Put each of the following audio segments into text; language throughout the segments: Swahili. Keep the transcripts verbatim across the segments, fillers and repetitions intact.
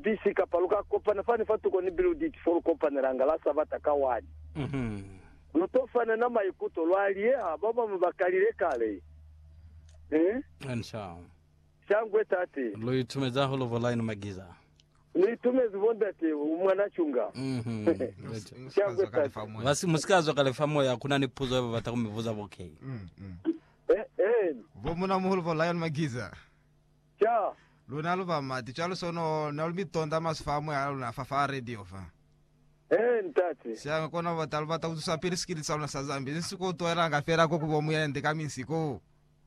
bisi kapaluka kopana fani fatu koni biluditi folu kopana rangala sabata kawadi. Mhm. Lutofana na maikuto lwalie baba mubakalire kale. Eh? Ansha. Shangwe tate. Loyitumeza holo voline magiza. Loyitume zibonda te umwana chunga. Mhm. Shangwe tate. Basi musikazo kale famoya kuna nipuzo ebe batakumivuza bokei. Mm. mm. Eh eh. Vomuna muhulu voline magiza. Cha. Luna luva mati chalo sono nalmitonda mas famo ya luna fafa radio fa. Eh ntati. Sia kona vatal vata usapiri skili sauna sazambi. Nsiko to era ngafera ko kubomu ya ndeka minsiko.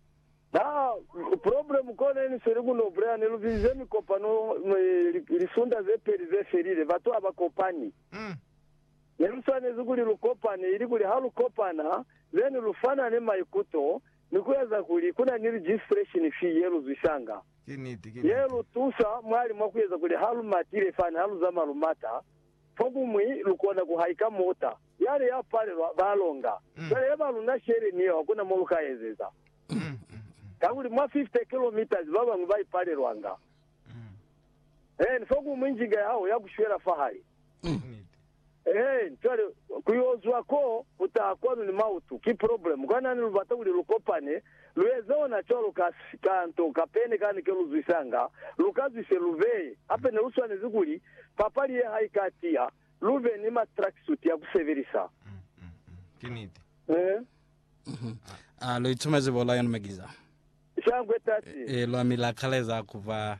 Da problem kone ni serigu no brand luvizemi kopano lisunda zeperi zeferire vatu abakopani. Mm. Nerusane zuguli lukopani ili kuli halu kopana then lufana ne maikuto nikuweza kuli kuna ni registration fee yero zishanga. Kiniti kiniti. Yero tusa mwali mwakuweza kuli halu matire fana halu za malumata fogu mwi lukona kuhaika mota yale ya pale balonga Mm. yale ya baluna shere niyo hakuna moluka yezeza Mm. kabuli mwa fifty kilometers baba mbai pale rwanga Mm. eh fogu mwinjiga yao ya kushwera fahari Kiniti. eh ntwale kuyozwa ko utakwano ni mautu ki problem kwana ni lubata kuli lukopane luwezo na cholo kanto kapene kani ke luzisanga lukazi se luveye ape ne uswane zikuli papali ye haikatia luve ni ma tracksuit ya kuseverisa Mm. Mm. Kiniti. eh Mhm. Ah loyitumeza voline magiza. shangwe tati E lo amila kaleza kuva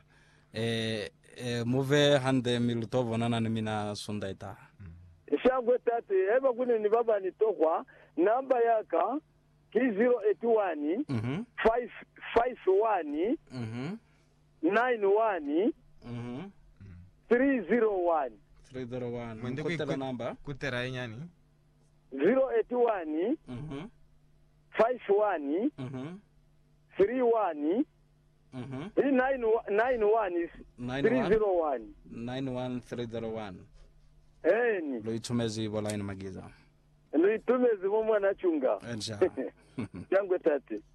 e e move hande milutovo nana mina sundaita. shangwe tati eba kuni ni baba ni tokwa namba yaka ki zero eight one Mhm. five five one Mhm. nine one Mhm. three zero one three zero one. Mwende Kotela ku namba. kutera enyani. zero eight one Mhm. five one Mhm. three one Mhm. nine nine one is nine three one zero one nine one three zero one. eni Loyitumeza voline magiza. luitume zimo mwana chunga Ansha. shangwe tati